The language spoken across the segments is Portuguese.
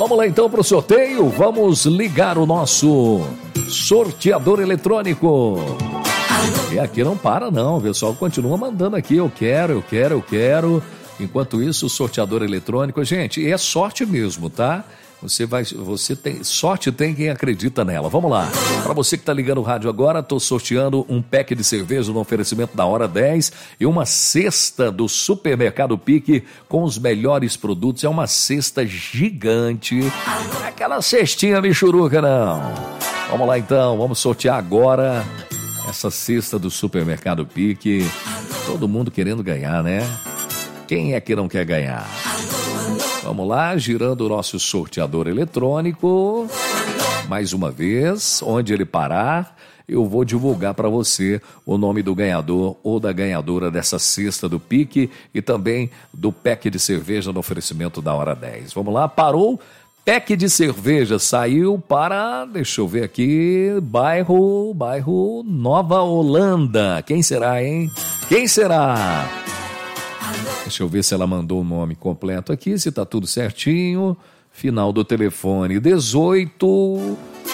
Vamos lá então para o sorteio. Vamos ligar o nosso sorteador eletrônico. E aqui não para não, o pessoal continua mandando aqui, eu quero. Enquanto isso, o sorteador eletrônico, gente, é sorte mesmo, tá? Você tem sorte, tem quem acredita nela. Vamos lá. Para você que está ligando o rádio agora, estou sorteando um pack de cerveja no oferecimento da Hora 10 e uma cesta do Supermercado Pique com os melhores produtos. É uma cesta gigante. Não é aquela cestinha michuruca, não. Vamos lá então, vamos sortear agora essa cesta do Supermercado Pique. Todo mundo querendo ganhar, né? Quem é que não quer ganhar? Vamos lá, girando o nosso sorteador eletrônico. Mais uma vez, onde ele parar, eu vou divulgar para você o nome do ganhador ou da ganhadora dessa cesta do Pique e também do pack de cerveja no oferecimento da Hora 10. Vamos lá, parou. Pack de cerveja saiu para, deixa eu ver aqui, bairro Nova Holanda. Quem será, hein? Quem será? Deixa eu ver se ela mandou o nome completo aqui, se tá tudo certinho. Final do telefone 18.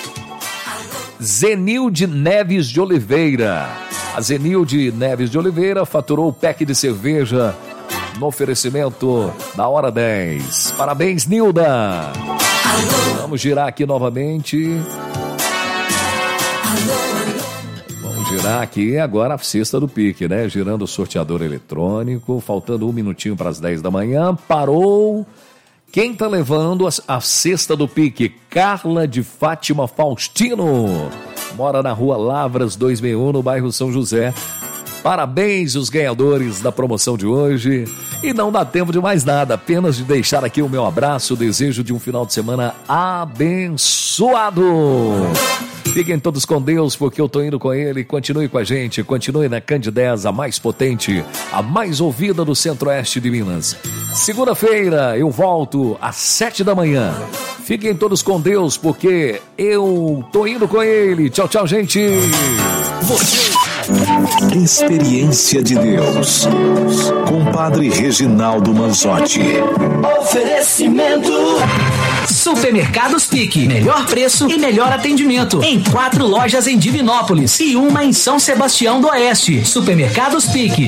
Zenilde Neves de Oliveira. A Zenilde Neves de Oliveira faturou o pack de cerveja no oferecimento da Hora 10. Parabéns, Nilda. Vamos girar aqui novamente. Vamos girar aqui agora a cesta do Pique, né? Girando o sorteador eletrônico. Faltando 1 minutinho para as 10 da manhã. Parou. Quem tá levando a cesta do Pique? Carla de Fátima Faustino. Mora na rua Lavras 261, no bairro São José. Parabéns os ganhadores da promoção de hoje. E não dá tempo de mais nada, apenas de deixar aqui o meu abraço, o desejo de um final de semana abençoado. Fiquem todos com Deus, porque eu tô indo com ele. Continue com a gente, continue na Candidez, a mais potente, a mais ouvida do Centro-Oeste de Minas. Segunda-feira eu volto às 7 da manhã. Fiquem todos com Deus, porque eu tô indo com ele. Tchau, tchau, gente. Experiência de Deus com Padre Reginaldo Manzotti. Oferecimento Supermercados Pique, melhor preço e melhor atendimento em 4 lojas em Divinópolis e uma em São Sebastião do Oeste. Supermercados Pique,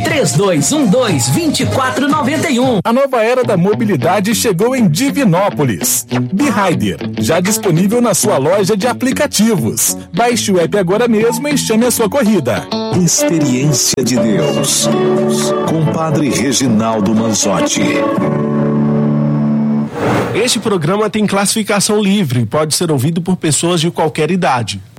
3212-2491. A nova era da mobilidade chegou em Divinópolis. Be-Rider, já disponível na sua loja de aplicativos. Baixe o app agora mesmo e chame a sua corrida. Experiência de Deus com Padre Reginaldo Manzotti. Este programa tem classificação livre e pode ser ouvido por pessoas de qualquer idade.